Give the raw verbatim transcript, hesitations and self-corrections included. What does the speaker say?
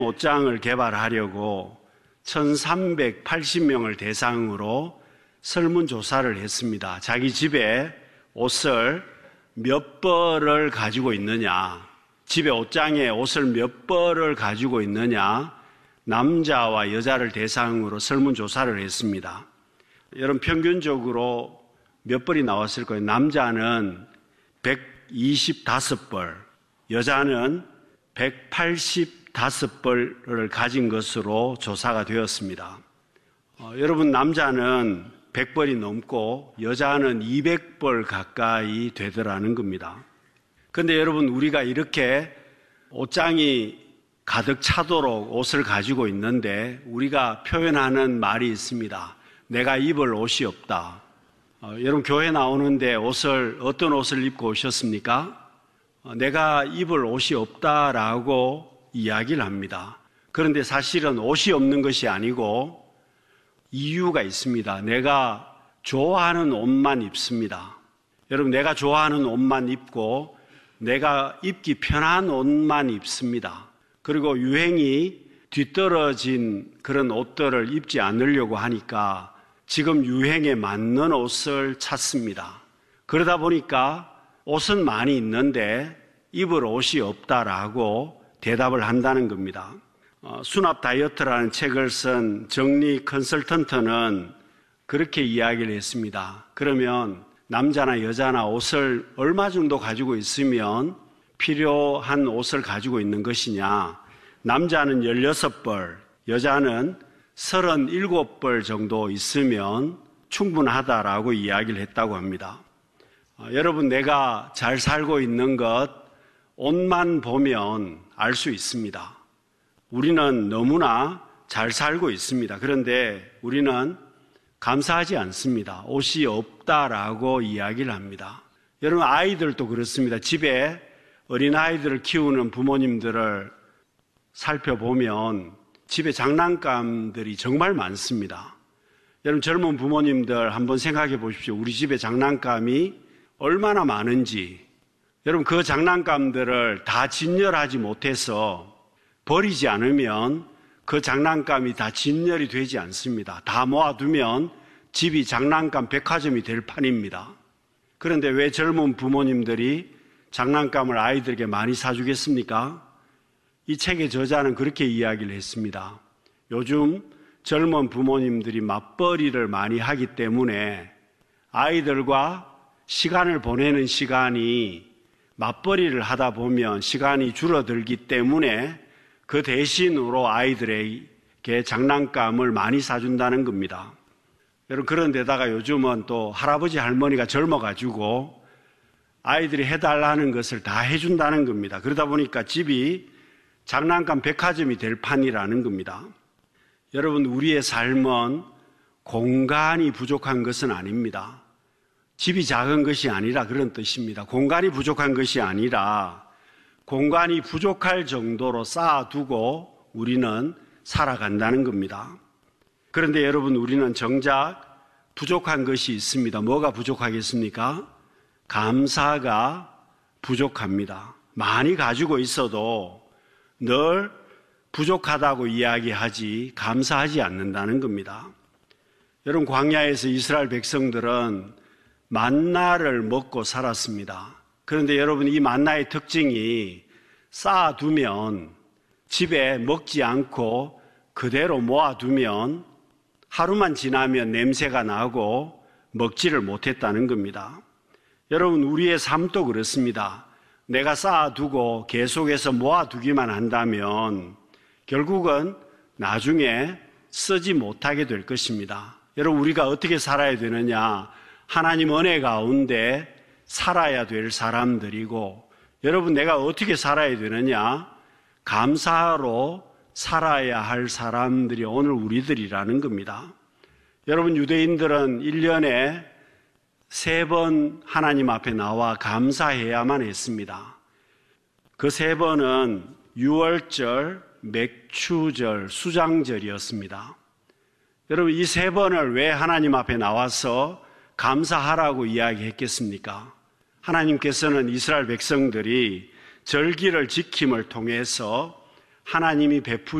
옷장을 개발하려고 천삼백팔십 명을 대상으로 설문조사를 했습니다. 자기 집에 옷을 몇 벌을 가지고 있느냐, 집에 옷장에 옷을 몇 벌을 가지고 있느냐, 남자와 여자를 대상으로 설문조사를 했습니다. 여러분, 평균적으로 몇 벌이 나왔을 거예요? 남자는 백이십오 벌, 여자는 백팔십오 벌을 가진 것으로 조사가 되었습니다. 어, 여러분, 남자는 백 벌이 넘고 여자는 이백 벌 가까이 되더라는 겁니다. 그런데 여러분, 우리가 이렇게 옷장이 가득 차도록 옷을 가지고 있는데 우리가 표현하는 말이 있습니다. 내가 입을 옷이 없다. 어, 여러분, 교회 나오는데 옷을, 어떤 옷을 입고 오셨습니까? 어, 내가 입을 옷이 없다라고 이야기를 합니다. 그런데 사실은 옷이 없는 것이 아니고 이유가 있습니다. 내가 좋아하는 옷만 입습니다. 여러분, 내가 좋아하는 옷만 입고 내가 입기 편한 옷만 입습니다. 그리고 유행이 뒤떨어진 그런 옷들을 입지 않으려고 하니까 지금 유행에 맞는 옷을 찾습니다. 그러다 보니까 옷은 많이 있는데 입을 옷이 없다라고 대답을 한다는 겁니다. 어, 수납 다이어트라는 책을 쓴 정리 컨설턴트는 그렇게 이야기를 했습니다. 그러면 남자나 여자나 옷을 얼마 정도 가지고 있으면 필요한 옷을 가지고 있는 것이냐? 남자는 열여섯 벌, 여자는 서른일곱 벌 정도 있으면 충분하다라고 이야기를 했다고 합니다. 어, 여러분, 내가 잘 살고 있는 것, 옷만 보면 알 수 있습니다. 우리는 너무나 잘 살고 있습니다. 그런데 우리는 감사하지 않습니다. 옷이 없다라고 이야기를 합니다. 여러분, 아이들도 그렇습니다. 집에 어린아이들을 키우는 부모님들을 살펴보면 집에 장난감들이 정말 많습니다. 여러분, 젊은 부모님들 한번 생각해 보십시오. 우리 집에 장난감이 얼마나 많은지. 여러분, 그 장난감들을 다 진열하지 못해서 버리지 않으면 그 장난감이 다 진열이 되지 않습니다. 다 모아두면 집이 장난감 백화점이 될 판입니다. 그런데 왜 젊은 부모님들이 장난감을 아이들에게 많이 사주겠습니까? 이 책의 저자는 그렇게 이야기를 했습니다. 요즘 젊은 부모님들이 맞벌이를 많이 하기 때문에 아이들과 시간을 보내는 시간이 맞벌이를 하다 보면 시간이 줄어들기 때문에 그 대신으로 아이들에게 장난감을 많이 사준다는 겁니다. 여러분, 그런데다가 요즘은 또 할아버지 할머니가 젊어가지고 아이들이 해달라는 것을 다 해준다는 겁니다. 그러다 보니까 집이 장난감 백화점이 될 판이라는 겁니다. 여러분, 우리의 삶은 공간이 부족한 것은 아닙니다. 집이 작은 것이 아니라 그런 뜻입니다. 공간이 부족한 것이 아니라 공간이 부족할 정도로 쌓아두고 우리는 살아간다는 겁니다. 그런데 여러분, 우리는 정작 부족한 것이 있습니다. 뭐가 부족하겠습니까? 감사가 부족합니다. 많이 가지고 있어도 늘 부족하다고 이야기하지 감사하지 않는다는 겁니다. 여러분, 광야에서 이스라엘 백성들은 만나를 먹고 살았습니다. 그런데 여러분, 이 만나의 특징이 쌓아두면 집에 먹지 않고 그대로 모아두면 하루만 지나면 냄새가 나고 먹지를 못했다는 겁니다. 여러분, 우리의 삶도 그렇습니다. 내가 쌓아두고 계속해서 모아두기만 한다면 결국은 나중에 쓰지 못하게 될 것입니다. 여러분, 우리가 어떻게 살아야 되느냐? 하나님 은혜 가운데 살아야 될 사람들이고, 여러분, 내가 어떻게 살아야 되느냐? 감사로 살아야 할 사람들이 오늘 우리들이라는 겁니다. 여러분, 유대인들은 일 년에 세 번 하나님 앞에 나와 감사해야만 했습니다. 그 세 번은 유월절, 맥추절, 수장절이었습니다. 여러분, 이 세 번을 왜 하나님 앞에 나와서 감사하라고 이야기했겠습니까? 하나님께서는 이스라엘 백성들이 절기를 지킴을 통해서 하나님이 베푸